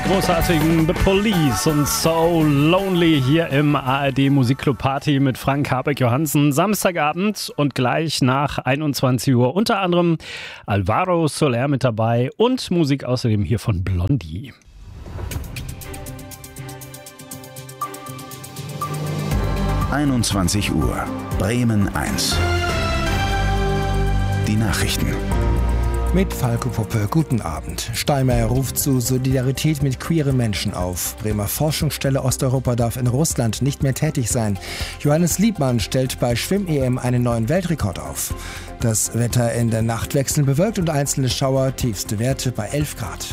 großartigen The Police und So Lonely hier im ARD Musikclub Party mit Frank Habeck-Johansen. Samstagabend und gleich nach 21 Uhr unter anderem Alvaro Soler mit dabei und Musik außerdem hier von Blondie. Uhr, Bremen 1. Die Nachrichten. Mit Falco Puppe, guten Abend. Steinmeier ruft zu Solidarität mit queeren Menschen auf. Bremer Forschungsstelle Osteuropa darf in Russland nicht mehr tätig sein. Johannes Liebmann stellt bei Schwimm-EM einen neuen Weltrekord auf. Das Wetter in der Nacht wechselnd bewölkt und einzelne Schauer, tiefste Werte bei 11 Grad.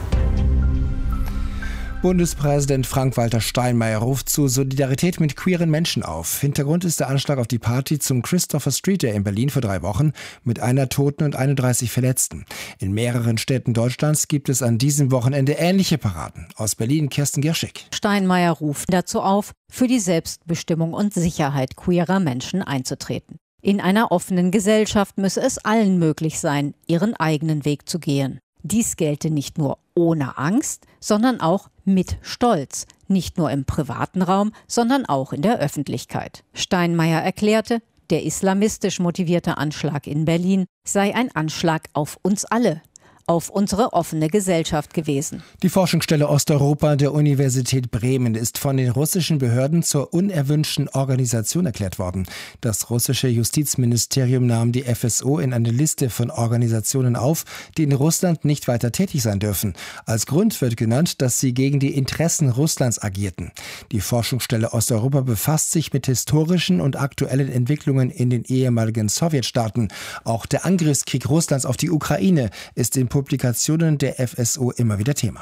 Bundespräsident Frank-Walter Steinmeier ruft zu Solidarität mit queeren Menschen auf. Hintergrund ist der Anschlag auf die Party zum Christopher Street Day in Berlin vor 3 Wochen mit einer Toten und 31 Verletzten. In mehreren Städten Deutschlands gibt es an diesem Wochenende ähnliche Paraden. Aus Berlin Kirsten Gerschig. Steinmeier ruft dazu auf, für die Selbstbestimmung und Sicherheit queerer Menschen einzutreten. In einer offenen Gesellschaft müsse es allen möglich sein, ihren eigenen Weg zu gehen. Dies gelte nicht nur ohne Angst, sondern auch mit Stolz. Nicht nur im privaten Raum, sondern auch in der Öffentlichkeit. Steinmeier erklärte, der islamistisch motivierte Anschlag in Berlin sei ein Anschlag auf uns alle, auf unsere offene Gesellschaft gewesen. Die Forschungsstelle Osteuropa der Universität Bremen ist von den russischen Behörden zur unerwünschten Organisation erklärt worden. Das russische Justizministerium nahm die FSO in eine Liste von Organisationen auf, die in Russland nicht weiter tätig sein dürfen. Als Grund wird genannt, dass sie gegen die Interessen Russlands agierten. Die Forschungsstelle Osteuropa befasst sich mit historischen und aktuellen Entwicklungen in den ehemaligen Sowjetstaaten. Auch der Angriffskrieg Russlands auf die Ukraine ist in Publikationen der FSO immer wieder Thema.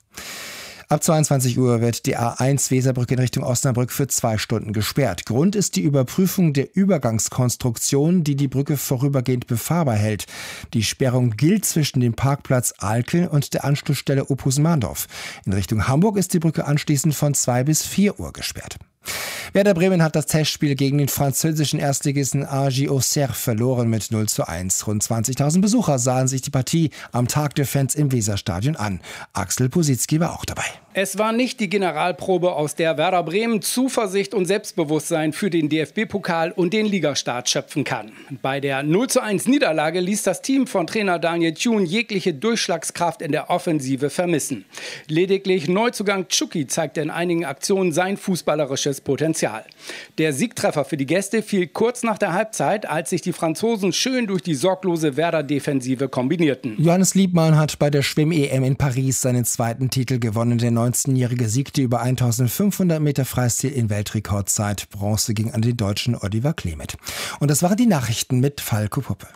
Ab 22 Uhr wird die A1 Weserbrücke in Richtung Osnabrück für 2 Stunden gesperrt. Grund ist die Überprüfung der Übergangskonstruktion, die die Brücke vorübergehend befahrbar hält. Die Sperrung gilt zwischen dem Parkplatz Alkeln und der Anschlussstelle Ophusen-Mahndorf. In Richtung Hamburg ist die Brücke anschließend von 2 bis 4 Uhr gesperrt. Werder Bremen hat das Testspiel gegen den französischen Erstligisten AG Auxerre verloren mit 0:1. Rund 20.000 Besucher sahen sich die Partie am Tag der Fans im Weserstadion an. Axel Positzky war auch dabei. Es war nicht die Generalprobe, aus der Werder Bremen Zuversicht und Selbstbewusstsein für den DFB-Pokal und den Ligastart schöpfen kann. Bei der 0:1 Niederlage ließ das Team von Trainer Daniel Thun jegliche Durchschlagskraft in der Offensive vermissen. Lediglich Neuzugang Tschuki zeigte in einigen Aktionen sein fußballerisches Potenzial. Der Siegtreffer für die Gäste fiel kurz nach der Halbzeit, als sich die Franzosen schön durch die sorglose Werder-Defensive kombinierten. Johannes Liebmann hat bei der Schwimm-EM in Paris seinen 2. Titel gewonnen. Der 19-Jährige siegte über 1500 Meter Freistil in Weltrekordzeit. Bronze ging an den Deutschen Oliver Klemet. Und das waren die Nachrichten mit Falco Puppe.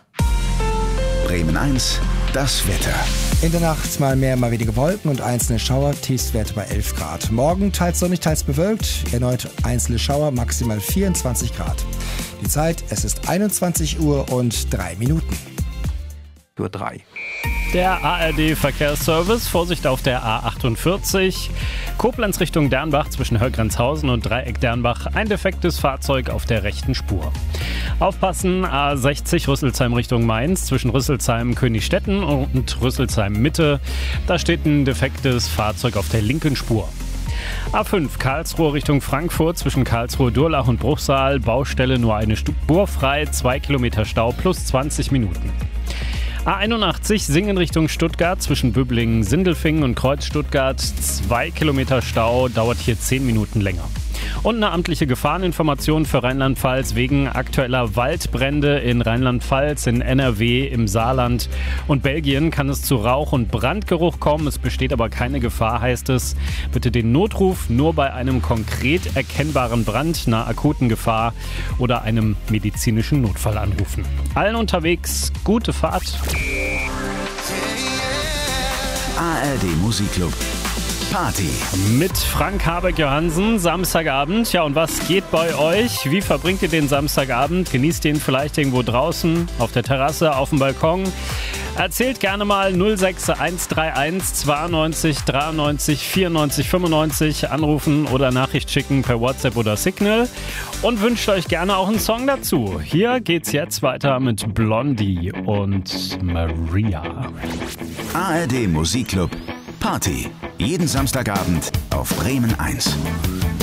Bremen 1, das Wetter. In der Nacht mal mehr, mal weniger Wolken und einzelne Schauer, Tiefstwerte bei 11 Grad. Morgen teils sonnig, teils bewölkt, erneut einzelne Schauer, maximal 24 Grad. Die Zeit, es ist 21 Uhr und 3 Minuten. Uhr 3. Der ARD-Verkehrsservice, Vorsicht auf der A48, Koblenz Richtung Dernbach zwischen Hörgrenzhausen und Dreieck Dernbach, ein defektes Fahrzeug auf der rechten Spur. Aufpassen, A60 Rüsselsheim Richtung Mainz zwischen Rüsselsheim Königstetten und Rüsselsheim Mitte, da steht ein defektes Fahrzeug auf der linken Spur. A5 Karlsruhe Richtung Frankfurt zwischen Karlsruhe, Durlach und Bruchsal, Baustelle nur eine Spur frei, 2 Kilometer Stau plus 20 Minuten. A81 Singen Richtung Stuttgart zwischen Böblingen, Sindelfingen und Kreuz Stuttgart. 2 Kilometer Stau, dauert hier 10 Minuten länger. Und eine amtliche Gefahreninformation für Rheinland-Pfalz wegen aktueller Waldbrände in Rheinland-Pfalz, in NRW, im Saarland und Belgien kann es zu Rauch- und Brandgeruch kommen. Es besteht aber keine Gefahr, heißt es. Bitte den Notruf nur bei einem konkret erkennbaren Brand, einer akuten Gefahr oder einem medizinischen Notfall anrufen. Allen unterwegs gute Fahrt. ARD Musikclub Party. Mit Frank Habeck-Johansen, Samstagabend. Ja, und was geht bei euch? Wie verbringt ihr den Samstagabend? Genießt ihr ihn vielleicht irgendwo draußen, auf der Terrasse, auf dem Balkon? Erzählt gerne mal 06131 92 93 94 95 anrufen oder Nachricht schicken per WhatsApp oder Signal und wünscht euch gerne auch einen Song dazu. Hier geht's jetzt weiter mit Blondie und Maria. ARD Musikclub Party. Jeden Samstagabend auf Bremen 1.